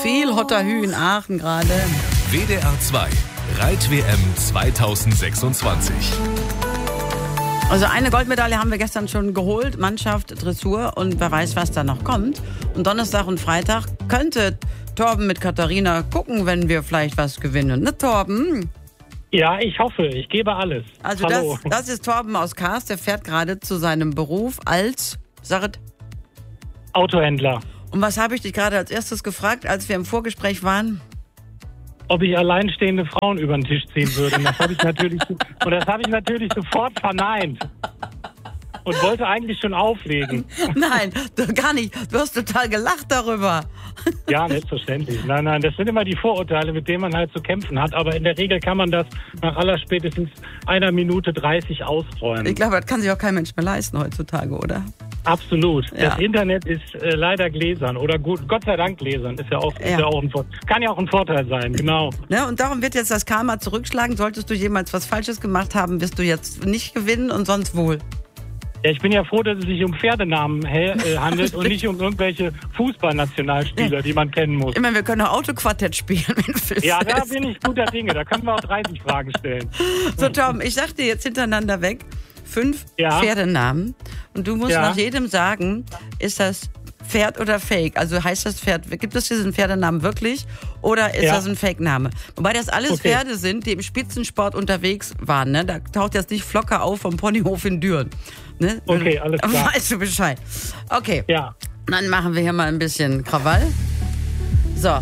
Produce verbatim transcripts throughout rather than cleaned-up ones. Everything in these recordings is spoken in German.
viel Hotterhü in Aachen gerade. W D R zwei Reit-W M zweitausendsechsundzwanzig. Also eine Goldmedaille haben wir gestern schon geholt, Mannschaft, Dressur und wer weiß, was da noch kommt. Und Donnerstag und Freitag könnte Torben mit Katharina gucken, wenn wir vielleicht was gewinnen. Ne, Torben? Ja, ich hoffe. Ich gebe alles. Also Hallo. das, das ist Torben aus Kars, der fährt gerade zu seinem Beruf als, sag Autohändler. Und was habe ich dich gerade als erstes gefragt, als wir im Vorgespräch waren? Ob ich alleinstehende Frauen über den Tisch ziehen würde. Und das habe ich natürlich, und das habe ich natürlich sofort verneint. Und wollte eigentlich schon auflegen. Nein, du, gar nicht. Du hast total gelacht darüber. Ja, selbstverständlich. Nein, nein, das sind immer die Vorurteile, mit denen man halt zu kämpfen hat. Aber in der Regel kann man das nach allerspätestens einer Minute dreißig ausräumen. Ich glaube, das kann sich auch kein Mensch mehr leisten heutzutage, oder? Absolut. Ja. Das Internet ist äh, leider gläsern. Oder gut, Gott sei Dank gläsern. Ist ja auch, Ja. Ist ja auch ein Vorteil. Kann ja auch ein Vorteil sein, genau. Ne, und darum wird jetzt das Karma zurückschlagen. Solltest du jemals was Falsches gemacht haben, wirst du jetzt nicht gewinnen und sonst wohl. Ja, ich bin ja froh, dass es sich um Pferdenamen äh, handelt und nicht um irgendwelche Fußballnationalspieler, die man kennen muss. Ich meine, wir können auch Autoquartett spielen, wenn du willst. Ja, da bin ich guter Dinge. Da können wir auch dreißig Fragen stellen. So, Tom, ich sag dir jetzt hintereinander weg fünf Ja. Pferdenamen und du musst Ja. nach jedem sagen, ist das Pferd oder Fake? Also heißt das Pferd, gibt es diesen Pferdenamen wirklich oder ist Ja. das ein Fake-Name? Wobei das alles Okay. Pferde sind, die im Spitzensport unterwegs waren. Ne? Da taucht jetzt nicht Flocker auf vom Ponyhof in Düren. Ne? Okay, alles klar. Weißt du Bescheid. Okay, Ja, dann machen wir hier mal ein bisschen Krawall. So.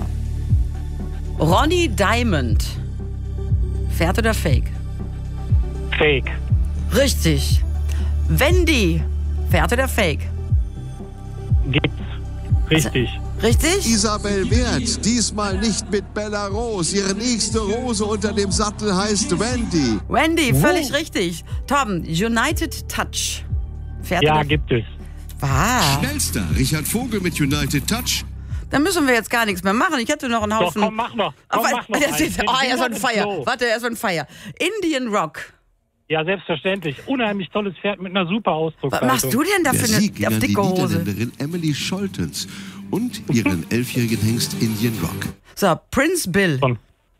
Ronny Diamond. Pferd oder Fake? Fake. Richtig. Wendy. Pferd oder Fake? Gibt's. Richtig. Richtig? Isabel Wert, diesmal nicht mit Bella Rose. Ihre nächste Rose unter dem Sattel heißt Wendy. Wendy, völlig richtig. Tom, United Touch. Pferd Ja, oder gibt es. Was? Schnellster Richard Vogel mit United Touch. Da müssen wir jetzt gar nichts mehr machen. Ich hätte noch einen Doch, Haufen. komm, mach noch. Komm, Auf ein- mach noch Jetzt einen. ist- Oh, er ist on ins fire. Klo. Warte, er ist on fire. Indian Rock. Ja, selbstverständlich. Unheimlich tolles Pferd mit einer super Was Ausdruckshaltung. machst du denn da Der für Sieg eine ging auf an die dicke Hose? Niederländerin Emily Scholtens und ihren elfjährigen Hengst Indian Rock. So, Prince Bill. Komm.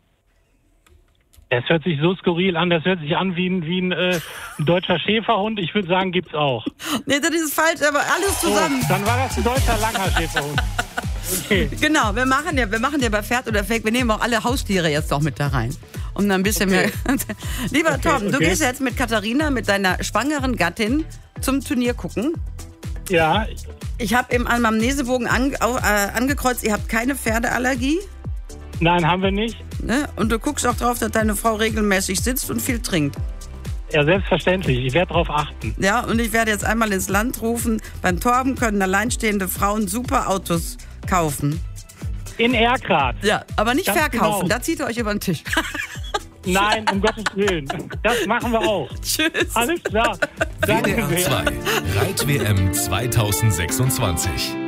Das hört sich so skurril an. Das hört sich an wie ein, wie ein, äh, ein deutscher Schäferhund. Ich würde sagen, gibt's auch. Nee, das ist falsch, aber alles So, zusammen. dann war das ein deutscher langer Schäferhund. Okay. Genau, wir machen ja, wir machen ja bei Pferd oder Fake, wir nehmen auch alle Haustiere jetzt noch mit da rein. Um dann ein bisschen Okay. mehr. Lieber Okay, Tom, du okay. gehst jetzt mit Katharina, mit deiner schwangeren Gattin zum Turnier gucken. Ja, Ich habe im Anamnesebogen an, au- äh, angekreuzt, ihr habt keine Pferdeallergie. nein, haben wir nicht. Ne? Und du guckst auch drauf, dass deine Frau regelmäßig sitzt und viel trinkt. Ja, selbstverständlich. Ich werde darauf achten. Ja, und ich werde jetzt einmal ins Land rufen. Beim Torben können alleinstehende Frauen super Autos kaufen. In Erkrath. Ja, aber nicht Ganz verkaufen. genau. Da zieht ihr euch über den Tisch. Nein, um Gottes Willen. Das machen wir auch. Tschüss. Alles klar. W D Danke R sehr. zwei Reit-W M zweitausendsechsundzwanzig.